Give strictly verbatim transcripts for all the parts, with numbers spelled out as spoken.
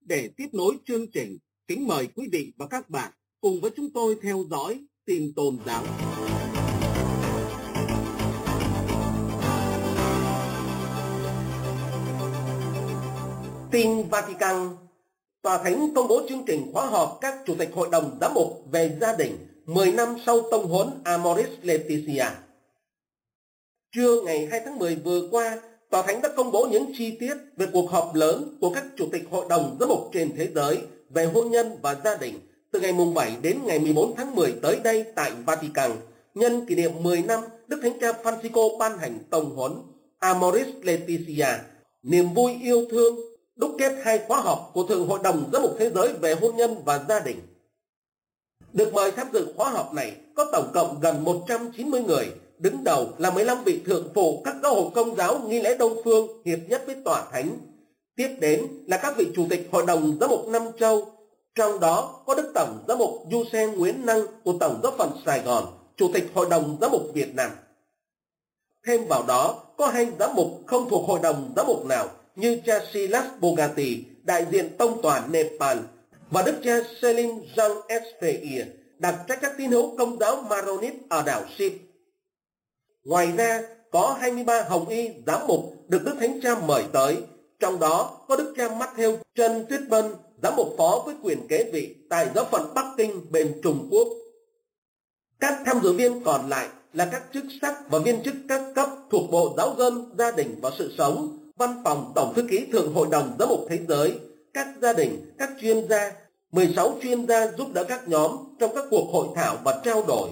Để tiếp nối chương trình, kính mời quý vị và các bạn cùng với chúng tôi theo dõi tin tôn giáo. Tin Vatican. Tòa Thánh công bố chương trình khóa họp các chủ tịch hội đồng giám mục về gia đình mười năm sau tông huấn Amoris Laetitia. Trưa ngày hai tháng mười vừa qua, Tòa Thánh đã công bố những chi tiết về cuộc họp lớn của các chủ tịch hội đồng giám mục trên thế giới về hôn nhân và gia đình từ ngày bảy đến ngày mười bốn tháng mười tới đây tại Vatican, nhân kỷ niệm mười năm Đức Thánh Cha Francisco ban hành tông huấn Amoris Laetitia, niềm vui yêu thương, đúc kết hai khóa họp của Thượng Hội đồng Giám mục Thế giới về hôn nhân và gia đình. Được mời tham dự khóa họp này có tổng cộng gần một trăm chín mươi người, đứng đầu là mười lăm vị thượng phụ các giáo hội công giáo nghi lễ Đông phương hiệp nhất với Tòa Thánh. Tiếp đến là các vị chủ tịch Hội đồng Giám mục Năm Châu, trong đó có Đức Tổng Giám mục Giuse Nguyễn Năng của Tổng giáo phận Sài Gòn, Chủ tịch Hội đồng Giám mục Việt Nam. Thêm vào đó có hai giám mục không thuộc Hội đồng Giám mục nào như cha Silas Bogati, đại diện tông tòa Nepal, và Đức cha Selim Jean Espeir, đặc trách các tín hữu công giáo Maronit ở đảo Sip. Ngoài ra, có hai mươi ba hồng y giám mục được Đức Thánh Cha mời tới, trong đó có Đức cha Matthew Trân Tuyết Bân, giám mục phó với quyền kế vị tại giáo phận Bắc Kinh bên Trung Quốc. Các tham dự viên còn lại là các chức sắc và viên chức các cấp thuộc Bộ Giáo dân, Gia đình và Sự sống, Văn phòng Tổng thư ký Thượng Hội đồng Giám mục Thế giới, các gia đình, các chuyên gia, mười sáu chuyên gia giúp đỡ các nhóm trong các cuộc hội thảo và trao đổi.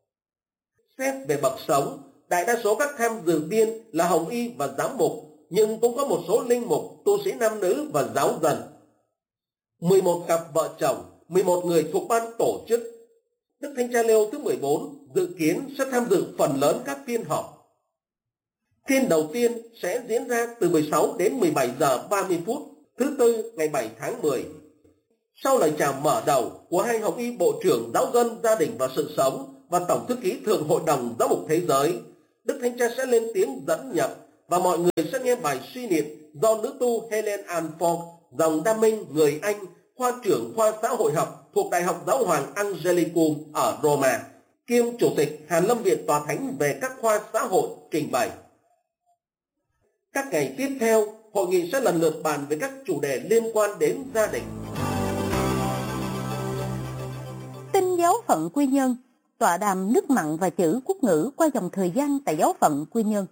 Xét về bậc sống, đại đa số các tham dự viên là hồng y và giám mục, nhưng cũng có một số linh mục, tu sĩ nam nữ và giáo dân. mười một cặp vợ chồng, mười một người thuộc ban tổ chức. Đức Thánh Cha Leo thứ mười bốn dự kiến sẽ tham dự phần lớn các phiên họp. Phiên đầu tiên sẽ diễn ra từ mười sáu đến mười bảy giờ ba mươi phút, thứ Tư ngày bảy tháng mười. Sau lời chào mở đầu của hai hồng y Bộ trưởng Giáo dân, Gia đình và Sự sống và Tổng thư ký Thượng Hội đồng Giám mục Thế giới, Đức Thánh Cha sẽ lên tiếng dẫn nhập và mọi người sẽ nghe bài suy niệm do nữ tu Helen Anford, dòng Đa Minh, người Anh, khoa trưởng khoa xã hội học thuộc Đại học Giáo hoàng Angelicum ở Roma, kiêm Chủ tịch Hàn Lâm Viện Tòa Thánh về các khoa xã hội trình bày. Các ngày tiếp theo, hội nghị sẽ lần lượt bàn về các chủ đề liên quan đến gia đình. Tin giáo phận Quy Nhơn, tọa đàm nước mặn và chữ quốc ngữ qua dòng thời gian tại giáo phận Quy Nhơn.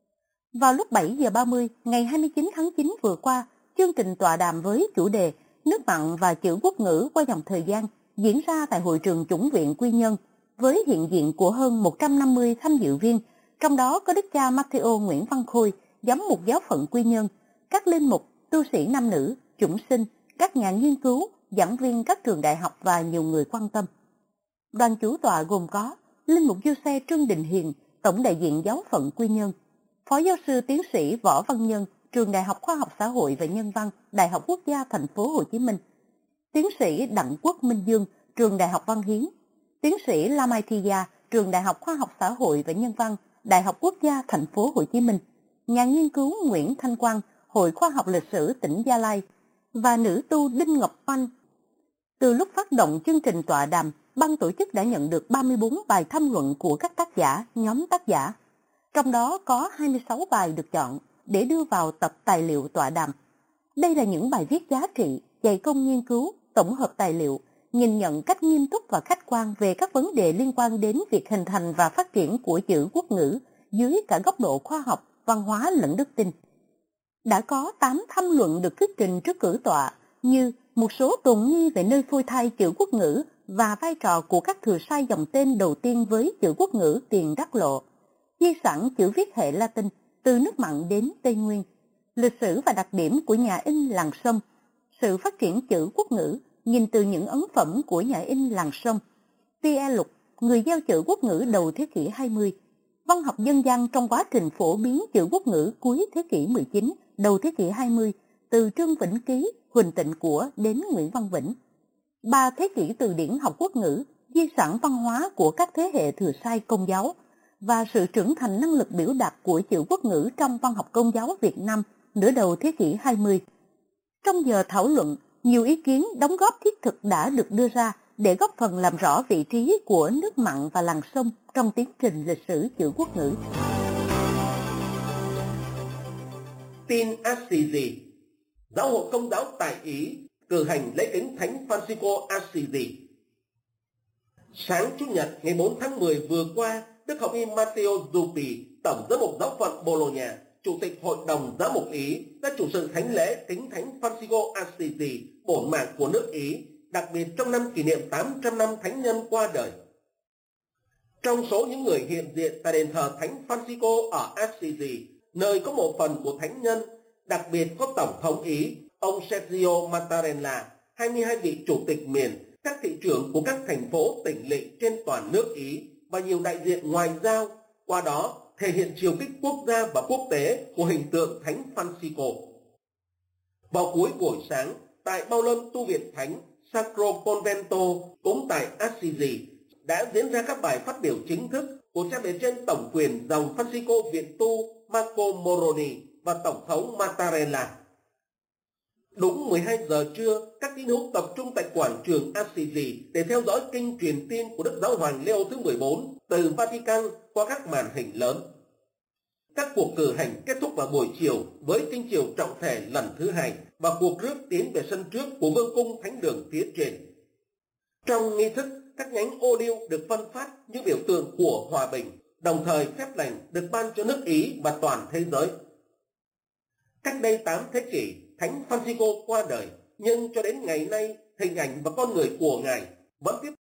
Vào lúc bảy giờ ba mươi ngày hai mươi chín tháng chín vừa qua, chương trình tọa đàm với chủ đề nước mặn và chữ quốc ngữ qua dòng thời gian diễn ra tại hội trường chủng viện Quy Nhơn với hiện diện của hơn một trăm năm mươi tham dự viên, trong đó có Đức cha Matthew Nguyễn Văn Khôi, giám mục giáo phận Quy Nhơn, các linh mục, tu sĩ nam nữ, chủng sinh, các nhà nghiên cứu, giảng viên các trường đại học và nhiều người quan tâm. Đoàn chủ tọa gồm có linh mục Giuse Trương Đình Hiền, tổng đại diện giáo phận Quy Nhơn, phó giáo sư tiến sĩ Võ Văn Nhân, trường Đại học Khoa học Xã hội và Nhân văn, Đại học Quốc gia Thành phố Hồ Chí Minh, tiến sĩ Đặng Quốc Minh Dương, trường Đại học Văn Hiến, tiến sĩ Lamai Thia, trường Đại học Khoa học Xã hội và Nhân văn, Đại học Quốc gia Thành phố Hồ Chí Minh, nhà nghiên cứu Nguyễn Thanh Quang, Hội Khoa học Lịch sử tỉnh Gia Lai và nữ tu Đinh Ngọc Oanh. Từ lúc phát động chương trình tọa đàm, ban tổ chức đã nhận được ba mươi bốn bài tham luận của các tác giả, nhóm tác giả. Trong đó có hai mươi sáu bài được chọn để đưa vào tập tài liệu tọa đàm. Đây là những bài viết giá trị, dày công nghiên cứu, tổng hợp tài liệu, nhìn nhận cách nghiêm túc và khách quan về các vấn đề liên quan đến việc hình thành và phát triển của chữ quốc ngữ dưới cả góc độ khoa học, văn hóa lẫn đức tin. Đã có tám tham luận được thuyết trình trước cử tọa như một số tồn nghi về nơi phôi thai chữ quốc ngữ và vai trò của các thừa sai dòng tên đầu tiên với chữ quốc ngữ Tiền Đắc Lộ, di sản chữ viết hệ Latin từ nước mặn đến Tây Nguyên, lịch sử và đặc điểm của nhà in làng Sông, sự phát triển chữ quốc ngữ nhìn từ những ấn phẩm của nhà in làng Sông, Pierre Lục, người gieo chữ quốc ngữ đầu thế kỷ hai mươi, văn học dân gian trong quá trình phổ biến chữ quốc ngữ cuối thế kỷ mười chín, đầu thế kỷ hai mươi, từ Trương Vĩnh Ký, Huỳnh Tịnh Của đến Nguyễn Văn Vĩnh. Ba thế kỷ từ điển học quốc ngữ, di sản văn hóa của các thế hệ thừa sai Công giáo và sự trưởng thành năng lực biểu đạt của chữ quốc ngữ trong văn học Công giáo Việt Nam nửa đầu thế kỷ hai mươi. Trong giờ thảo luận, Nhiều ý kiến đóng góp thiết thực đã được đưa ra để góp phần làm rõ vị trí của nước mặn và làng sông trong tiến trình lịch sử chữ quốc ngữ. Tin Assisi. Giáo hội Công giáo tại Ý cử hành lễ kính Thánh Francisco Assisi. Sáng Chủ nhật ngày bốn tháng mười vừa qua, Đức Hồng Y Matteo Zuppi, Tổng giám mục giáo phận Bologna, Chủ tịch Hội đồng Giám mục Ý, đã chủ sự thánh lễ kính Thánh Francisco Assisi, bổn mạng của nước Ý, đặc biệt trong năm kỷ niệm tám trăm năm thánh nhân qua đời. Trong số những người hiện diện tại đền thờ Thánh Francisco ở Assisi, nơi có một phần của thánh nhân, đặc biệt có Tổng thống Ý, ông Sergio Mattarella, hai mươi hai vị chủ tịch miền, các thị trưởng của các thành phố tỉnh lỵ trên toàn nước Ý và nhiều đại diện ngoại giao, qua đó thể hiện chiều kích quốc gia và quốc tế của hình tượng Thánh Francisco. Vào cuối buổi sáng, tại Bao Lâm tu viện Thánh Sacro Convento cũng tại Assisi đã diễn ra các bài phát biểu chính thức của cha bề trên tổng quyền dòng Francisco viện tu Marco Moroni và Tổng thống Mattarella. Đúng mười hai giờ trưa, các tín hữu tập trung tại quảng trường Assisi để theo dõi kinh truyền tin của Đức Giáo hoàng Leo thứ mười bốn từ Vatican qua các màn hình lớn. Các cuộc cử hành kết thúc vào buổi chiều với kinh chiều trọng thể lần thứ hai và cuộc rước tiến về sân trước của vương cung thánh đường phía trên. Trong nghi thức, các nhánh ô liu được phân phát như biểu tượng của hòa bình, đồng thời phép lành được ban cho nước Ý và toàn thế giới. Cách đây tám thế kỷ, Thánh Francisco qua đời, nhưng cho đến ngày nay, hình ảnh và con người của Ngài vẫn tiếp